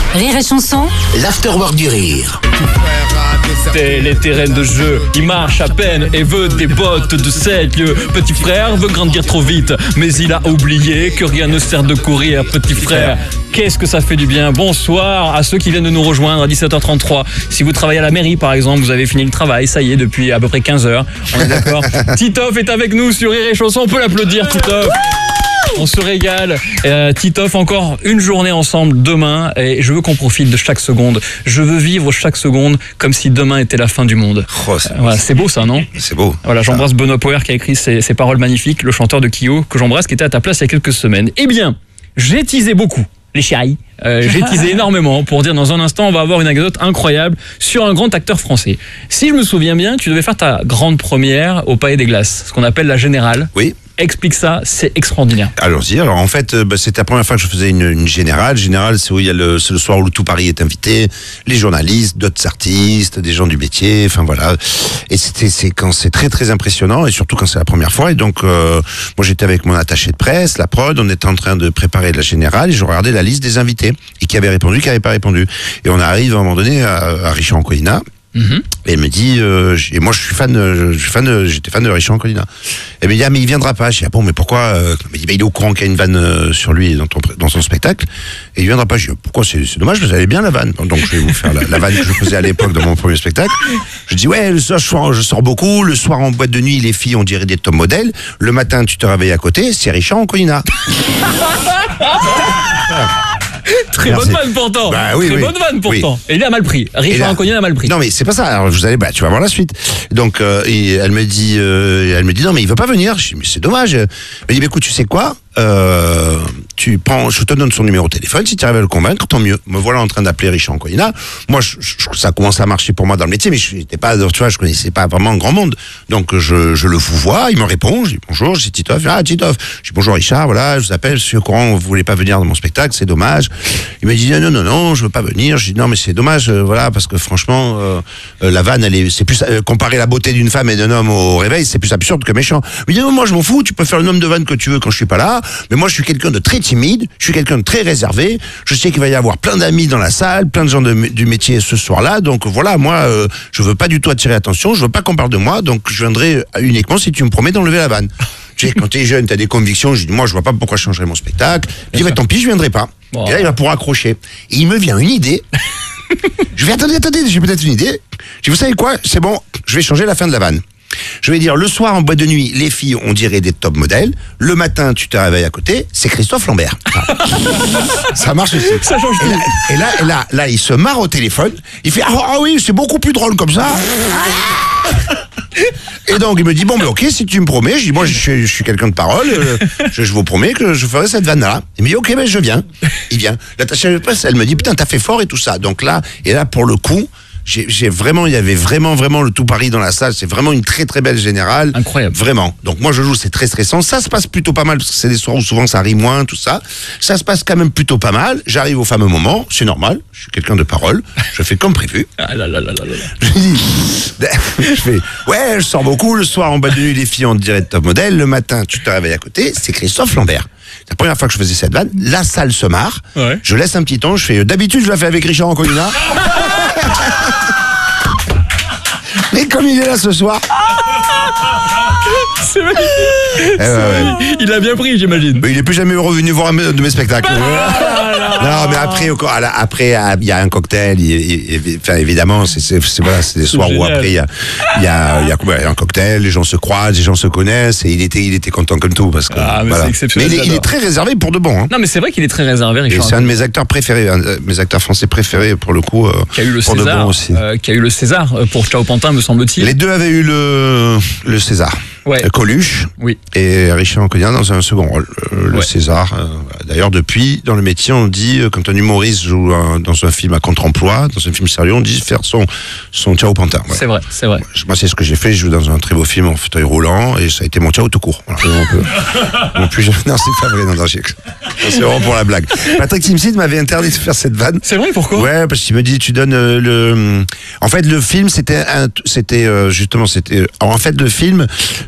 Rire et chanson, l'afterwork du rire. C'est les terrains de jeu, il marche à peine et veut des bottes de 7 lieues. Petit frère veut grandir trop vite, mais il a oublié que rien ne sert de courir. Petit frère, qu'est-ce que ça fait du bien. Bonsoir à ceux qui viennent de nous rejoindre à 17h33. Si vous travaillez à la mairie par exemple, vous avez fini le travail, ça y est, depuis à peu près 15h. On est d'accord. Titoff est avec nous sur Rire et Chanson, on peut l'applaudir Titoff. On se régale. Titoff, encore une journée ensemble demain et je veux qu'on profite de chaque seconde. Je veux vivre chaque seconde comme si demain était la fin du monde. Oh, voilà, c'est beau ça, non ? C'est beau. Voilà, j'embrasse Benoît Power qui a écrit ces paroles magnifiques, le chanteur de Kyo, que j'embrasse, qui était à ta place il y a quelques semaines. Eh bien, j'ai teasé beaucoup. Les chéris. J'ai teasé énormément pour dire dans un instant on va avoir une anecdote incroyable sur un grand acteur français. Si je me souviens bien, tu devais faire ta grande première au Palais des Glaces, ce qu'on appelle la Générale. Oui. Explique ça, c'est extraordinaire. Allons-y. Alors en fait, c'était la première fois que je faisais une générale. Générale, c'est où c'est le soir où tout Paris est invité, les journalistes, d'autres artistes, des gens du métier, enfin voilà. Et c'est très très impressionnant et surtout quand c'est la première fois. Et donc moi j'étais avec mon attaché de presse, la prod, on était en train de préparer la générale et je regardais la liste des invités et qui avait répondu, qui n'avait pas répondu. Et on arrive à un moment donné à Richard Anconina. Et elle me dit, et moi j'étais fan de Richard Anconina. Elle me dit, ah mais il viendra pas. Je dis, ah bon, mais pourquoi Elle me dit, bah, il est au courant qu'il y a une vanne sur lui dans son spectacle, et il viendra pas. Je dis, pourquoi c'est dommage, vous allez bien la vanne. Donc je vais vous faire la vanne que je faisais à l'époque dans mon premier spectacle. Je dis, ouais, le soir je sors beaucoup, le soir en boîte de nuit, les filles on dirait des top modèles, le matin tu te réveilles à côté, c'est Richard Anconina. Très bonne vanne pourtant. Bah, oui, Très oui. bonne vanne pourtant. Oui. Et il a mal pris. Richard Anconina a mal pris. Non mais c'est pas ça. Alors tu vas voir la suite. Donc et elle me dit non mais il veut pas venir. Je dis mais c'est dommage. Elle me dit écoute, tu sais quoi, je te donne son numéro de téléphone, si tu arrives à le convaincre, tant mieux. Me voilà en train d'appeler Richard Anconina. Moi, ça commence à marcher pour moi dans le métier, mais je connaissais pas vraiment grand monde. Donc, je le vous vois, il me répond, je dis bonjour, c'est Titoff. Ah, Titoff. Je dis bonjour Richard, voilà, je vous appelle, je suis au courant, vous voulez pas venir dans mon spectacle, c'est dommage. Il m'a dit non, je veux pas venir. Je dis non, mais c'est dommage, voilà, parce que franchement, la vanne, c'est plus, comparer la beauté d'une femme et d'un homme au réveil, c'est plus absurde que méchant. Il me dit non, moi je m'en fous, tu peux faire le nombre de vannes que tu veux quand je suis pas là. Mais moi, je suis quelqu'un de très timide, je suis quelqu'un de très réservé. Je sais qu'il va y avoir plein d'amis dans la salle, plein de gens du métier ce soir-là. Donc voilà, moi, je veux pas du tout attirer l'attention, je veux pas qu'on parle de moi, donc je viendrai uniquement si tu me promets d'enlever la vanne. Tu sais, quand t'es jeune, t'as des convictions. Je dis, moi, je vois pas pourquoi je changerais mon spectacle. Je dis, bah, tant pis, je viendrai pas. Bon. Et là, il va pouvoir accrocher. Et il me vient une idée. Je vais attendez, j'ai peut-être une idée. Je dis, vous savez quoi? C'est bon, je vais changer la fin de la vanne. Je vais dire, le soir en boîte de nuit, les filles, on dirait des top modèles. Le matin, tu te réveilles à côté, c'est Christophe Lambert. Ça marche aussi. Ça change tout. Et là, il se marre au téléphone. Il fait, ah oui, c'est beaucoup plus drôle comme ça. Et donc, il me dit, bon, mais ok, si tu me promets, je dis, moi, je suis quelqu'un de parole, je vous promets que je ferai cette vanne-là. Il me dit, ok, mais je viens. Il vient. L'attachée de presse, elle me dit, putain, t'as fait fort et tout ça. Donc là, pour le coup, il y avait vraiment le tout Paris dans la salle. C'est vraiment une très très belle générale. Incroyable. Vraiment. Donc moi je joue, c'est très stressant. Ça se passe plutôt pas mal parce que c'est des soirs où souvent ça rit moins, tout ça. Ça se passe quand même plutôt pas mal. J'arrive au fameux moment, c'est normal. Je suis quelqu'un de parole. Je fais comme prévu. Je fais, ouais, je sors beaucoup. Le soir en bas de nuit, les filles on dirait de top modèle. Le matin, tu te réveilles à côté, c'est Christophe Lambert. C'est la première fois que je faisais cette vanne. La salle se marre. Ouais. Je laisse un petit temps. Je fais, d'habitude, je la fais avec Richard Anconina. Mais comme il est là ce soir. C'est magnifique. Il a bien pris, j'imagine. Mais il est plus jamais revenu voir un de mes spectacles. Non, mais après, il y a un cocktail. Enfin, évidemment, c'est des soirs où après, il y a un cocktail, les gens se croisent, les gens se connaissent, et il était content comme tout. Parce que, mais c'est exceptionnel. Mais il est très réservé pour de bon. Hein. Non, mais c'est vrai qu'il est très réservé, Richard. C'est un de mes acteurs préférés, mes acteurs français préférés, pour le coup. Qui a eu le pour César, de bon aussi. Qui a eu le César pour Ciao Pantin, me semble-t-il. Les deux avaient eu le César. Ouais. Coluche et Richard Anconina dans un second rôle, le César. D'ailleurs, depuis, dans le métier, on dit, quand un humoriste joue dans un film à contre-emploi, dans un film sérieux, on dit faire son Ciao Pantin. Ouais. C'est vrai. Moi, c'est ce que j'ai fait. Je joue dans un très beau film en fauteuil roulant et ça a été mon Ciao tout court. Voilà. Non, c'est pas vrai. Non, c'est vraiment pour la blague. Patrick Timsit m'avait interdit de faire cette vanne. C'est vrai, pourquoi? Ouais, parce qu'il me dit, tu donnes En fait, le film, c'était justement, en fait, le film,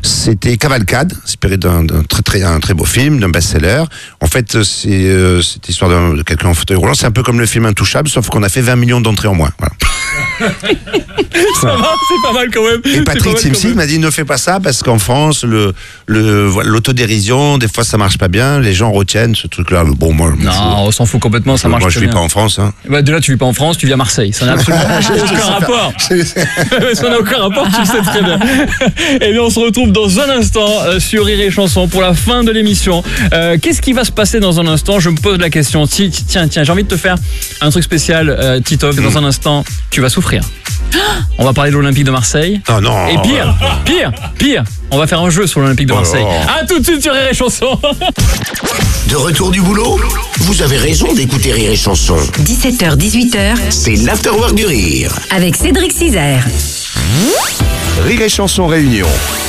C'était Cavalcade, inspiré d'un très beau film, d'un best-seller. En fait, c'est cette histoire de quelqu'un en fauteuil roulant. C'est un peu comme le film Intouchable, sauf qu'on a fait 20 millions d'entrées en moins. Voilà. Ça va, c'est pas mal quand même. Et Patrick Timsit m'a dit ne fais pas ça parce qu'en France l'autodérision des fois ça marche pas bien, les gens retiennent ce truc-là. Bon moi on s'en fout complètement, ça marche moi très je vis bien. pas en France hein. Bah déjà tu vis pas en France, tu vis à Marseille, ça n'a absolument aucun rapport. Ça n'a aucun rapport, tu le sais très bien. Et bien on se retrouve dans un instant sur Rire et Chanson pour la fin de l'émission. Qu'est-ce qui va se passer dans un instant? Je me pose la question. Tiens, j'ai envie de te faire un truc spécial, Titoff. Dans un instant, tu vas souffrir. On va parler de l'Olympique de Marseille. Oh non. Et pire, on va faire un jeu sur l'Olympique de Marseille. A tout de suite sur Rire et Chanson. De retour du boulot, vous avez raison d'écouter Rire et Chanson. 17h, 18h, C'est l'afterwork du rire. avec Cédric Cizère. Rire et Chanson Réunion.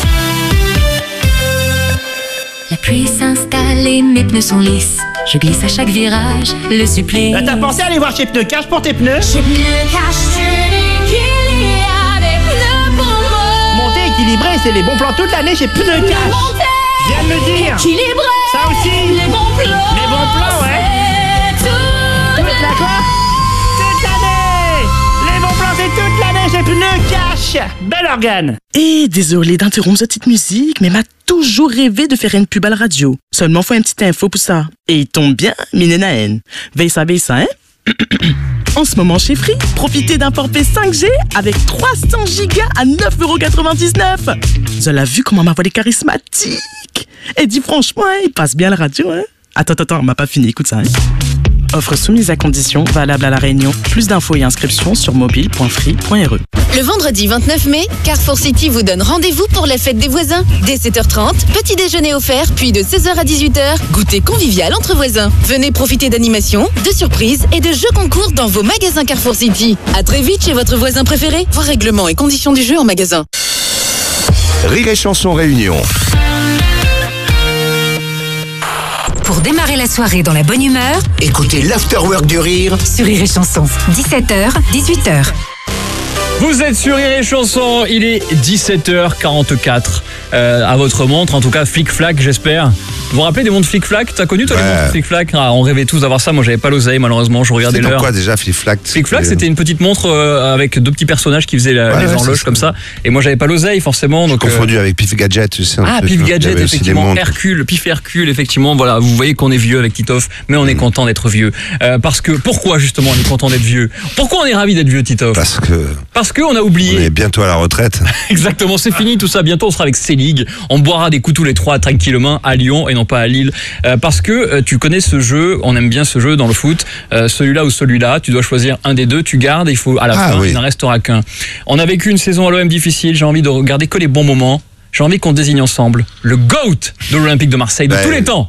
La pluie s'installe et mes pneus sont lisses. Je glisse à chaque virage, le supplice. T'as pensé à aller voir chez Pneu Cash pour tes pneus? Chez Pneu Cash, celui qu'il y a des pneus pour moi. Monter équilibré, c'est les bons plans toute l'année chez Pneu Cash. Je viens de le dire. Équilibré. Ça aussi. Les bons plans. Les bons plans, ouais. C'est toute Toute la quoi? Toute l'année. Les bons plans, c'est toute l'année chez Pneu Cash. Bel organe. Et désolé d'interrompre cette petite musique, mais m'a toujours rêvé de faire une pub à la radio. Seulement faut une petite info pour ça. Et il tombe bien, Minenaen. Veille ça, hein? En ce moment chez Free, profitez d'un forfait 5G avec 300 gigas à 9,99€. Vous avez vu comment ma voix est charismatique? Et dit franchement, il passe bien la radio, hein? Attends, on m'a pas fini, écoute ça, hein? Offre soumise à conditions, valable à La Réunion. Plus d'infos et inscriptions sur mobile.free.re. Le vendredi 29 mai, Carrefour City vous donne rendez-vous pour la fête des voisins. Dès 7h30, petit déjeuner offert, puis de 16h à 18h, goûter convivial entre voisins. Venez profiter d'animations, de surprises et de jeux concours dans vos magasins Carrefour City. À très vite chez votre voisin préféré. Voir règlements et conditions du jeu en magasin. Rire et Chanson Réunion. Pour démarrer la soirée dans la bonne humeur, Écoutez l'afterwork du rire. sur Rire et Chanson. 17h, 18h. Vous êtes sur Rire et Chanson, il est 17h44 à votre montre, en tout cas flic-flac j'espère. Vous vous rappelez des montres flic-flac? T'as connu toi les montres flic-flac? On rêvait tous d'avoir ça, moi j'avais pas l'oseille malheureusement, je regardais C'est l'heure. quoi déjà Flic-Flac? Flic-flac c'était une petite montre avec deux petits personnages qui faisaient les horloges comme ça. Et moi j'avais pas l'oseille forcément. Donc, Confondu avec Pif Gadget, tu sais. Pif Gadget effectivement, Hercule, Pif Hercule effectivement, voilà, vous voyez qu'on est vieux avec Titoff, mais on est content d'être vieux. Parce que, pourquoi justement on est content d'être vieux? Pourquoi on est ravi d'être vieux Titoff? Parce qu'on a oublié. On est bientôt à la retraite. Exactement, c'est fini tout ça. Bientôt, on sera avec C-League. On boira des coups tous les trois tranquillement à Lyon et non pas à Lille. Parce que tu connais ce jeu, on aime bien ce jeu dans le foot. Celui-là ou celui-là, tu dois choisir un des deux, tu gardes et il faut à la fin, il n'en restera qu'un. On a vécu une saison à l'OM difficile, j'ai envie de regarder que les bons moments. J'ai envie qu'on désigne ensemble le GOAT de l'Olympique de Marseille de tous les temps.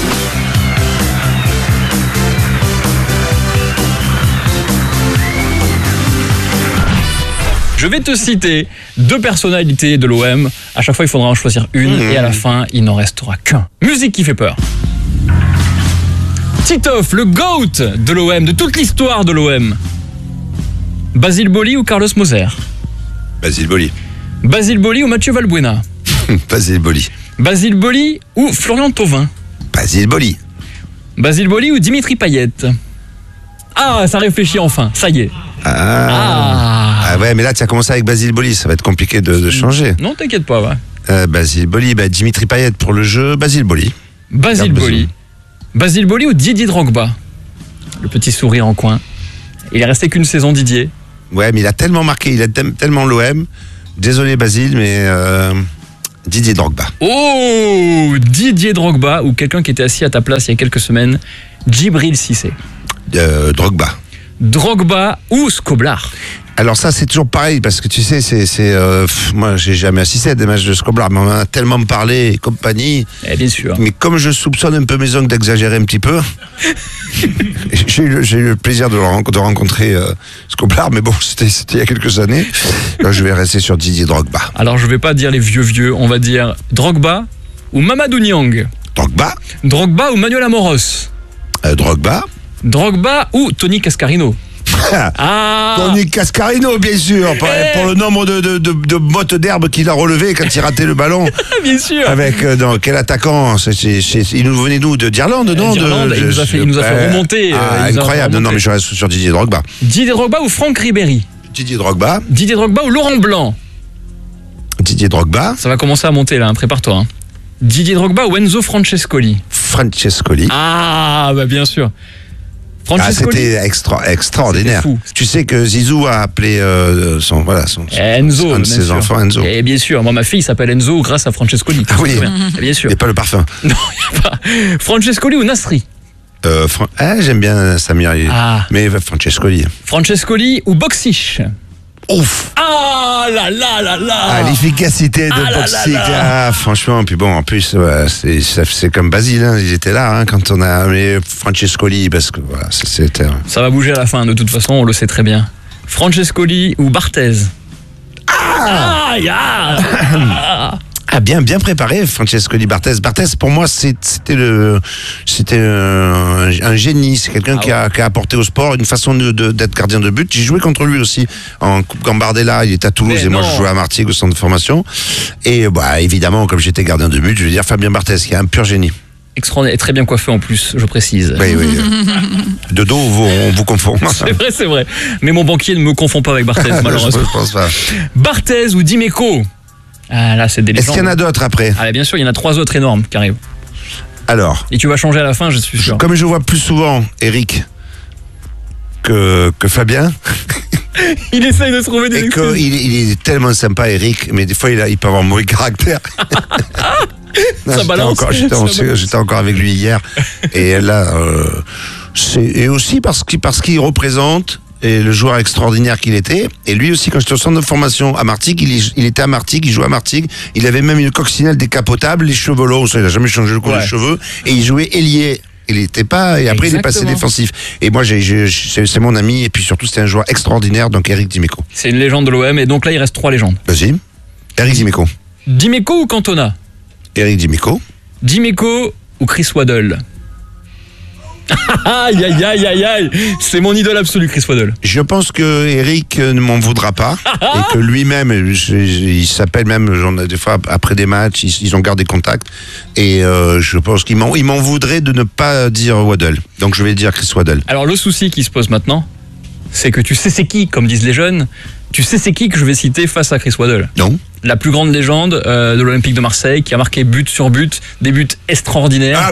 Je vais te citer deux personnalités de l'OM. À chaque fois, il faudra en choisir une. Et à la fin, il n'en restera qu'un. Musique qui fait peur. Titoff, le GOAT de l'OM, de toute l'histoire de l'OM. Basile Boli ou Carlos Moser? Basile Boli. Basile Boli ou Mathieu Valbuena? Basile Boli. Basile Boli ou Florian Thauvin? Basile Boli. Basile Boli ou Dimitri Payet? Ah, ça réfléchit enfin, ça y est. Ah ouais, mais là tu as commencé avec Basile Boli, ça va être compliqué de changer. Non, t'inquiète pas, ouais. Basile Boli, Dimitri Payet pour le jeu, Basile Boli. Basile Boli. Basile Boli ou Didier Drogba? Le petit sourire en coin. Il est resté qu'une saison, Didier. Ouais, mais il a tellement marqué, il aime tellement l'OM. Désolé Basile, mais Didier Drogba. Oh, Didier Drogba ou quelqu'un qui était assis à ta place il y a quelques semaines, Djibril Cissé. Drogba. Drogba ou Skoblar? Alors ça c'est toujours pareil parce que tu sais moi j'ai jamais assisté à des matchs de Skoblar mais on en a tellement parlé et compagnie. Bien sûr. Mais comme je soupçonne un peu mes oncles d'exagérer un petit peu, j'ai eu le plaisir de rencontrer Skoblar, mais bon c'était il y a quelques années. Là je vais rester sur Didier Drogba. Alors je vais pas dire les vieux, on va dire Drogba ou Mamadou Niang. Drogba ou Manuel Amoros. Drogba ou Tony Cascarino. Tony Cascarino, bien sûr, pour le nombre de bottes d'herbe qu'il a relevé quand il ratait le ballon. Bien sûr. Avec quel attaquant il nous venait d'Irlande, non? D'Irlande, il nous a fait remonter. Incroyable. Non, mais je reste sur Didier Drogba. Didier Drogba ou Franck Ribéry? Didier Drogba ou Laurent Blanc? Didier Drogba. Ça va commencer à monter là, prépare-toi. Didier Drogba ou Enzo Francescoli? Francescoli. Ah, bah bien sûr. C'était extraordinaire. Tu sais que Zizou a appelé son Enzo, un de ses enfants Enzo. Et bien sûr, moi ma fille s'appelle Enzo grâce à Francescoli. Ah oui, bien sûr. Il n'y a pas le parfum. Non, il n'y a pas. Francescoli ou Nasri? J'aime bien Samir, mais Francescoli. Francescoli ou Boxic? Ouf! Ah là là là là! L'efficacité de Boxic, franchement, puis bon, en plus, c'est comme Basile, hein, ils étaient là quand on a amené Francescoli, parce que voilà, c'était. Ça va bouger à la fin, de toute façon, on le sait très bien. Francescoli ou Barthez? Bien préparé, Francescoli. Barthez, pour moi, c'était un génie. C'est quelqu'un qui a apporté au sport une façon d'être gardien de but. J'ai joué contre lui aussi en Coupe Gambardella. Il était à Toulouse et moi je jouais à Martigues au centre de formation. Et évidemment, comme j'étais gardien de but, je veux dire Fabien Barthez, qui est un pur génie. Extraordinaire et très bien coiffé en plus, je précise. Oui. De dos, on vous confond. C'est vrai. Mais mon banquier ne me confond pas avec Barthez, malheureusement. Je pense pas. Barthez ou Dimeco? Ah là, c'est des légendes. Est-ce qu'il y en a d'autres après? Bien sûr, il y en a 3 autres énormes qui arrivent. Alors. Et tu vas changer à la fin, je suis sûr. Comme je vois plus souvent Eric que Fabien. Il essaye de trouver des excuses. Il est tellement sympa, Eric, mais des fois il peut avoir un mauvais caractère. Ça balance. J'étais encore avec lui hier. Et là, et aussi parce qu'il représente. Et le joueur extraordinaire qu'il était. Et lui aussi, quand j'étais au centre de formation à Martigues, il était à Martigues, il jouait à Martigues. Il avait même une coccinelle décapotable, les cheveux longs, il n'a jamais changé le couleur des cheveux. Et il jouait ailier. Il n'était pas. Et après, il est passé défensif. Et moi, c'est mon ami. Et puis surtout, c'était un joueur extraordinaire, donc Eric Dimeco. C'est une légende de l'OM. Et donc là, il reste 3 légendes. Vas-y. Eric Dimeco. Dimeco ou Cantona? Eric Dimeco. Dimeco ou Chris Waddle? Aïe, c'est mon idole absolue, Chris Waddle. Je pense que Eric ne m'en voudra pas et que lui-même, il s'appelle même, des fois après des matchs, ils ont gardé contact et je pense qu'il m'en voudrait de ne pas dire Waddle. Donc je vais dire Chris Waddle. Alors le souci qui se pose maintenant, c'est que tu sais c'est qui, comme disent les jeunes, tu sais c'est qui que je vais citer face à Chris Waddle? Non. La plus grande légende de l'Olympique de Marseille, qui a marqué but sur but, des buts extraordinaires.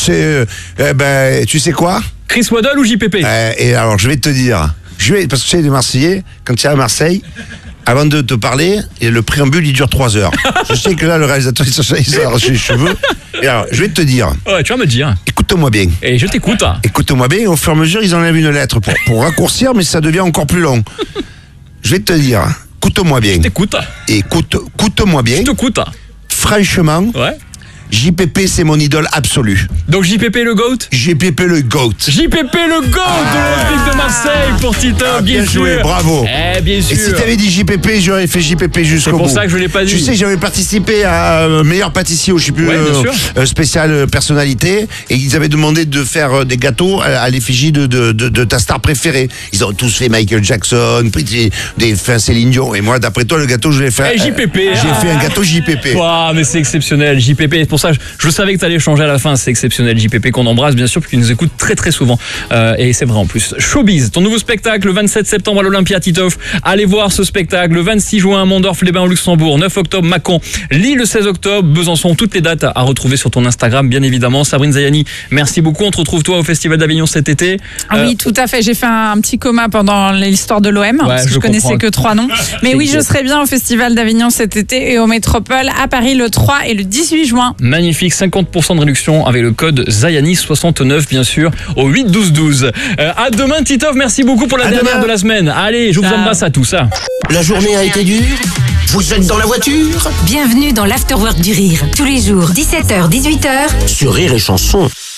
Tu sais quoi? Chris Waddle ou JPP? Et alors je vais te dire, parce que tu sais les Marseillais, quand tu es à Marseille, avant de te parler, et le préambule il dure 3 heures. Je sais que là le réalisateur il s'est arraché les cheveux. Et alors je vais te dire. Ouais, tu vas me dire. Écoute-moi bien. Et je t'écoute. Écoute-moi bien, au fur et à mesure ils enlèvent une lettre pour raccourcir, mais ça devient encore plus long. Je vais te dire. Écoute-moi bien. Je t'écoute. Écoute-moi bien. Je t'écoute. Franchement, JPP, c'est mon idole absolue. Donc JPP le GOAT? JPP le GOAT. JPP le GOAT de l'Olympique de Marseille pour Tito, bien joué, sûr. bravo. Bien sûr. Et si t'avais dit JPP, j'aurais fait JPP jusqu'au bout. C'est pour ça que je l'ai pas dit. Tu sais, j'avais participé à meilleur pâtissier, je sais plus, spécial personnalité, et ils avaient demandé de faire des gâteaux à l'effigie de ta star préférée. Ils ont tous fait Michael Jackson, Céline Dion, et moi, d'après toi, le gâteau, je l'ai fait. JPP. J'ai fait un gâteau JPP. Mais c'est exceptionnel, JPP. C'est pour ça, je savais que t'allais changer à la fin. C'est exceptionnel, JPP, qu'on embrasse bien sûr, puis qu'il nous écoute très très souvent. Et c'est vrai en plus. Showbiz, ton nouveau spectacle le 27 septembre à l'Olympia Titoff. Allez voir ce spectacle. Le 26 juin à Mondorf-les-Bains au Luxembourg. 9 octobre Mâcon. Lille le 16 octobre. Besançon. Toutes les dates à retrouver sur ton Instagram, bien évidemment. Sabrine Zayani, merci beaucoup. On te retrouve toi au Festival d'Avignon cet été. Oui, tout à fait. J'ai fait un petit coma pendant l'histoire de l'OM parce que je connaissais que 3 noms. Mais oui, je serai bien au Festival d'Avignon cet été et au Métropole à Paris le 3 et le 18 juin. Magnifique, 50% de réduction avec le code Zayani69 bien sûr au 8-12-12. À demain Titoff, merci beaucoup pour la dernière de la semaine. Allez, je vous embrasse à tous. La journée a été dure? Vous êtes dans la voiture? Bienvenue dans l'Afterwork du Rire. Tous les jours, 17h-18h. Sur Rire et Chanson.